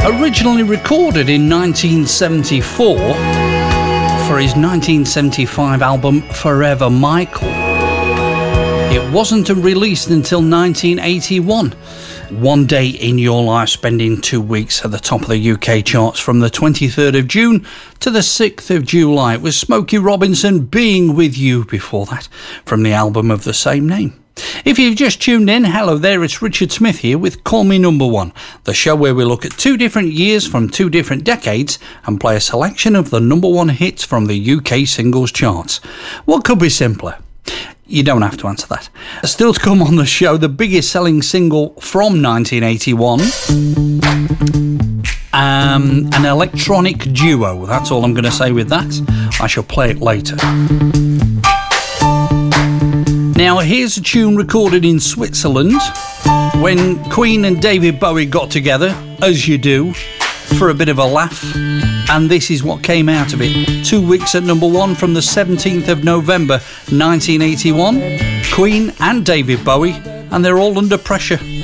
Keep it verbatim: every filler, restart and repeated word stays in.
Originally recorded in nineteen seventy-four for his nineteen seventy-five album Forever Michael, it wasn't released until nineteen eighty-one. One Day in Your Life, spending two weeks at the top of the U K charts from the twenty-third of June to the sixth of July. It was Smokey Robinson, Being With You before that, from the album of the same name. If you've just tuned in, hello there, it's Richard Smith here with Call Me Number One, the show where we look at two different years from two different decades and play a selection of the number one hits from the U K singles charts. What could be simpler? You don't have to answer that. Still to come on the show, the biggest selling single from nineteen eighty-one. Um, an electronic duo. That's all I'm going to say with that. I shall play it later. Now, here's a tune recorded in Switzerland when Queen and David Bowie got together, as you do, for a bit of a laugh. And this is what came out of it. Two weeks at number one from the seventeenth of November nineteen eighty-one. Queen and David Bowie, and they're all under pressure.